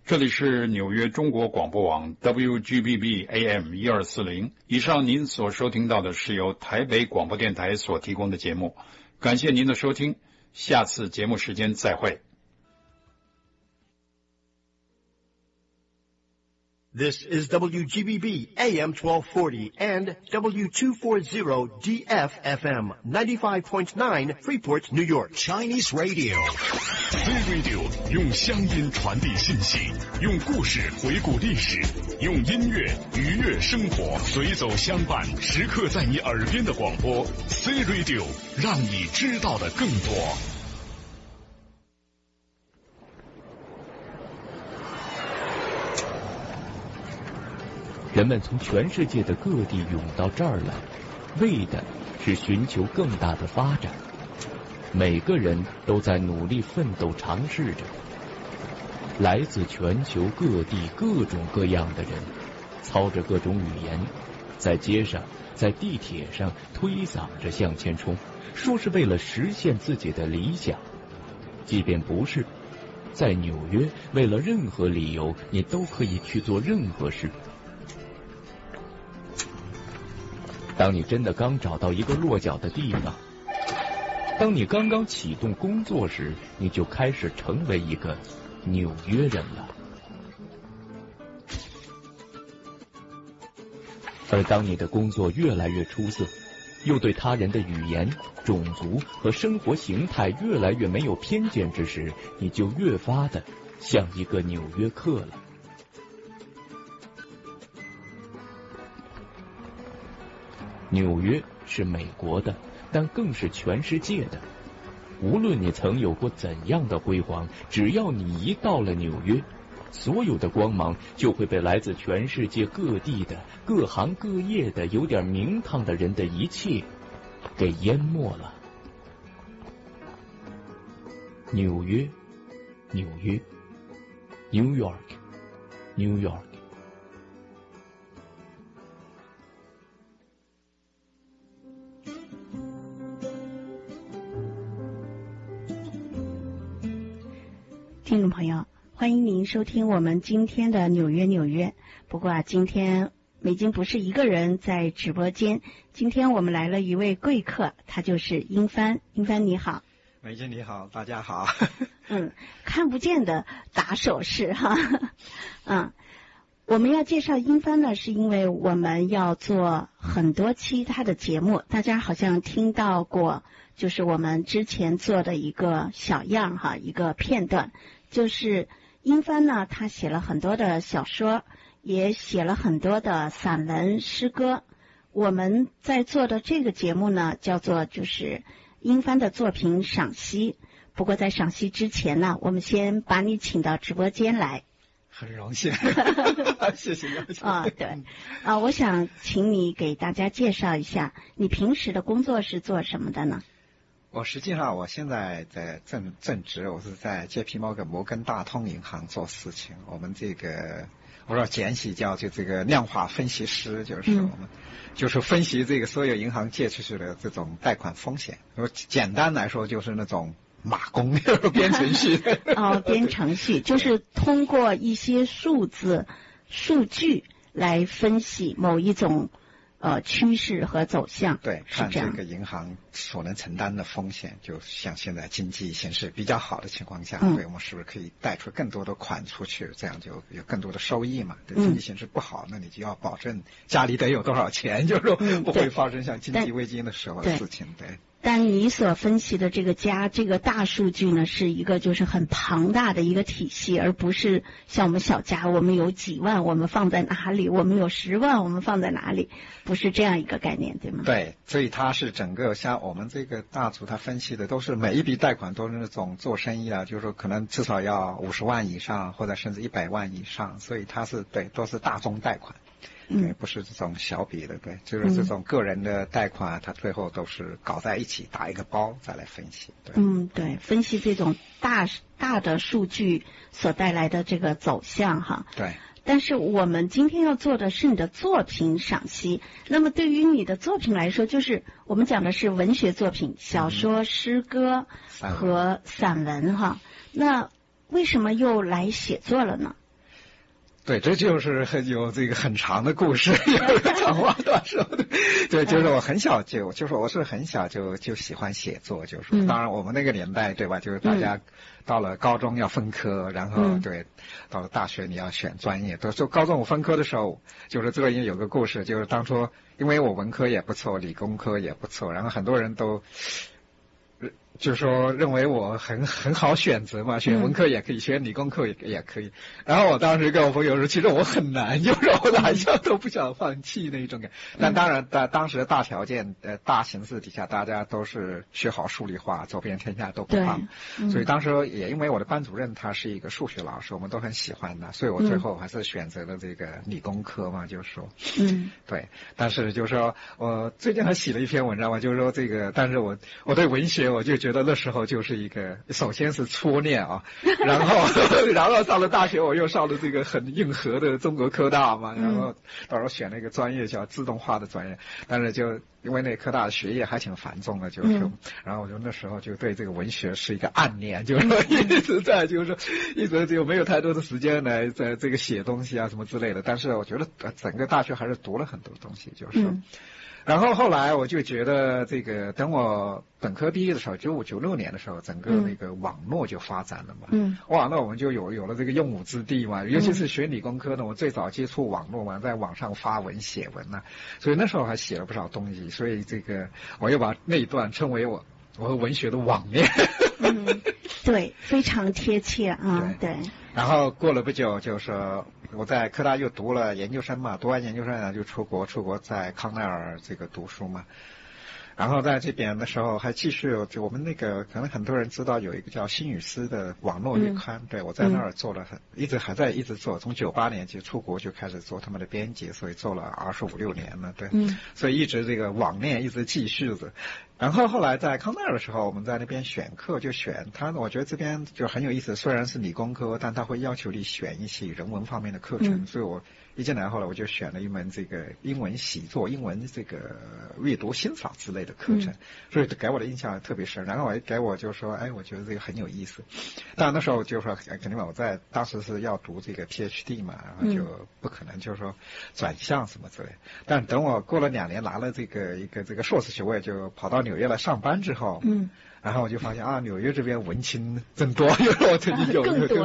这里是纽约中国广播网 WGBB AM 1240。以上您所收听到的是由台北广播电台所提供的节目，感谢您的收听，下次节目时间再会。 This is WGBB AM 1240 and W240 DFFM 95.9 Freeport, New York. Chinese Radio. C-Radio 用乡音传递信息，用故事回顾历史，用音乐愉悦生活，随走相伴，时刻在你耳边的广播 C-Radio 让你知道的更多。 人们从全世界的各地涌到这儿来，为的是寻求更大的发展。每个人都在努力奋斗，尝试着。来自全球各地各种各样的人，操着各种语言，在街上，在地铁上推搡着向前冲，说是为了实现自己的理想。即便不是，在纽约，为了任何理由，你都可以去做任何事。当你真的刚找到一个落脚的地方，当你刚刚启动工作时，你就开始成为一个纽约人了。而当你的工作越来越出色，又对他人的语言、种族和生活形态越来越没有偏见之时，你就越发的像一个纽约客了。纽约是美国的，但更是全世界的。无论你曾有过怎样的辉煌，只要你一到了纽约，所有的光芒就会被来自全世界各地的各行各业的有点名堂的人的一切给淹没了。纽约，纽约 ，New York，New York。 听众朋友，欢迎您收听我们今天的纽约纽约。不过今天美金不是一个人在直播间，今天我们来了一位贵客，他就是英帆。英帆你好。 美金你好，大家好。 看不见的打手势哈。我们要介绍英帆呢，是因为我们要做很多期他的节目，大家好像听到过，就是我们之前做的一个小样哈，一个片段。就是英帆呢，他写了很多的小说，也写了很多的散文诗歌。我们在做的这个节目呢，叫做就是英帆的作品赏析。不过在赏析之前呢，我们先把你请到直播间来。 很荣幸。谢谢邀请。 对。我想请你给大家介绍一下，你平时的工作是做什么的呢？ 实际上我现在在正职，我是在 JP摩根大通银行做事情。我们这个我说简写叫就这个量化分析师，就是我们就是分析这个所有银行借出去的这种贷款风险。简单来说就是那种码工编程序。 编程序就是通过一些数字数据来分析某一种趋势和走向。 对，看这个银行所能承担的风险，就像现在经济形势比较好的情况下，对，我们是不是可以贷出更多的款出去，这样就有更多的收益嘛？对，经济形势不好，那你就要保证家里得有多少钱，就是说不会发生像经济危机的时候的事情。对。 但你所分析的这个大数据呢，是一个就是很庞大的一个体系，而不是像我们小家，我们有几万我们放在哪里，我们有10万我们放在哪里，不是这样一个概念，对吗？ 对，所以它是整个像我们这个大组，它分析的都是每一笔贷款都是那种做生意的，就是说可能至少要50万以上，或者甚至100万以上，所以它是对都是大宗贷款。对，不是这种小笔的，对，就是这种个人的贷款，它最后都是搞在一起打一个包再来分析。对， 对，分析这种大的数据所带来的这个走向哈。 对。 但是我们今天要做的是你的作品赏析。那么对于你的作品来说，就是我们讲的是文学作品，小说、诗歌和散文哈。那为什么又来写作了呢？ 对，这就是有这个很长的故事，有个长话短说的。对，就是我很小就是我是很小就喜欢写作，就是说，当然我们那个年代，对吧？就是大家到了高中要分科，然后对，到了大学你要选专业。都说高中我分科的时候，就是这个有个故事，就是当初因为我文科也不错，理工科也不错，然后很多人都。就是说认为我很好选择嘛，选文科也可以，选理工科也可以。然后我当时跟我朋友说，其实我很难，就是我哪项都不想放弃那种感。但当然当时的大条件大形势底下，大家都是学好数理化，走遍天下都不放。所以当时也因为我的班主任他是一个数学老师，我们都很喜欢他，所以我最后还是选择了这个理工科嘛，就是说对。但是就是说我最近还写了一篇文章嘛，就是说这个，但是我对文学我就觉得那时候就是一个，首先是初恋啊，然后上了大学，我又上了这个很硬核的中国科大嘛，然后到时候选了一个专业叫自动化的专业，但是就因为那科大的学业还挺繁重的，就是说，然后我就那时候就对这个文学是一个暗恋，就是说一直就没有太多的时间来在这个写东西啊什么之类的，但是我觉得整个大学还是读了很多东西，就是说。然后后来我就觉得这个，等我本科毕业的时候，95、96年的时候，整个那个网络就发展了嘛。网络我们就有了这个用武之地嘛。尤其是学理工科的，我最早接触网络嘛，在网上发文写文呢，所以那时候还写了不少东西。所以这个我又把那一段称为我文学的网恋。 对，非常贴切啊。对。 然后过了不久，就是说我在科大又读了研究生嘛，读完研究生呢就出国在康奈尔这个读书嘛。然后在这边的时候还继续，就我们那个可能很多人知道有一个叫新语丝的网络月刊，对，我在那儿做了一直做，从98年就出国就开始做他们的编辑，所以做了25、26年了，对，所以一直这个网恋一直继续着。然后后来在康奈尔的时候，我们在那边选课就选他，我觉得这边就很有意思，虽然是理工科，但他会要求你选一些人文方面的课程，所以我一进来后来我就选了一门这个英文习作、英文这个阅读欣赏之类的课程，所以给我的印象特别深。然后给我就说，哎，我觉得这个很有意思。当然那时候就说肯定我在当时是要读这个 PhD 嘛，然后就不可能就是说转向什么之类。但等我过了2年拿了这个一个这个硕士学位，就跑到纽约来上班之后，然后我就发现啊，纽约这边文青真多，因为我曾经有一个